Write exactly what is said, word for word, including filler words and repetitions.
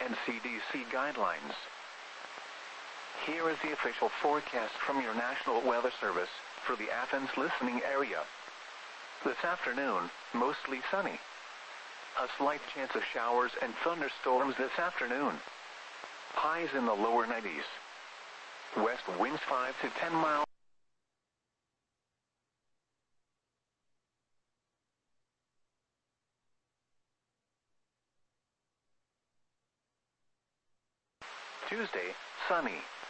and C D C guidelines. Here is the official forecast from your National Weather Service for the Athens listening area. This afternoon, mostly sunny. A slight chance of showers and thunderstorms this afternoon. Highs in the lower nineties. West winds five to ten miles. Tuesday, sunny.